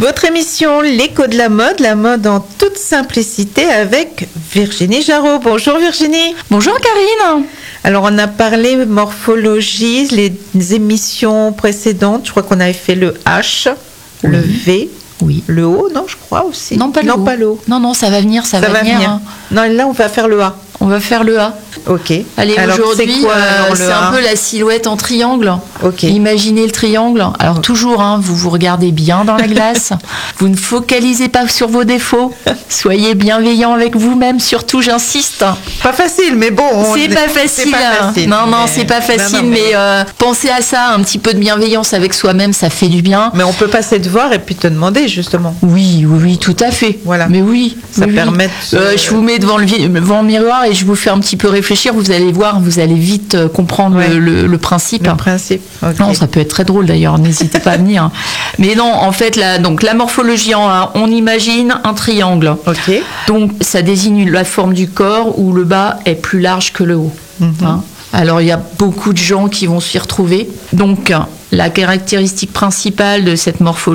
Votre émission L'écho de la mode en toute simplicité avec Virginie Jarreau. Bonjour Virginie. Bonjour Karine. Alors on a parlé morphologie, les émissions précédentes, je crois qu'on avait fait le H, Oui. le V, Oui. le O, non je crois aussi. Non, pas le O. Non, ça va venir, ça va venir. Hein. Non, là on va faire le A. On va faire le A. Ok. Allez, alors, aujourd'hui, c'est quoi, alors, c'est le un A peu la silhouette en triangle. Ok. Imaginez le triangle. Alors toujours, vous vous regardez bien dans la glace. Vous ne focalisez pas sur vos défauts. Soyez bienveillant avec vous-même, surtout, j'insiste. Pas facile, mais bon. C'est pas facile. Non, c'est pas facile, mais pensez à ça, un petit peu de bienveillance avec soi-même, ça fait du bien. Mais on peut passer te voir et puis te demander justement. Oui, tout à fait. Voilà. Mais oui. Ça permet de je vous mets devant le miroir et je vous fais un petit peu réfléchir. Vous allez voir, vous allez vite comprendre le principe. Le principe. Okay. Non, ça peut être très drôle d'ailleurs. N'hésitez pas à venir. Mais non, en fait, la morphologie en A, on imagine un triangle. Ok. Donc, ça désigne la forme du corps où le bas est plus large que le haut. Mm-hmm. Alors, il y a beaucoup de gens qui vont s'y retrouver. Donc, la caractéristique principale de cette morphologie,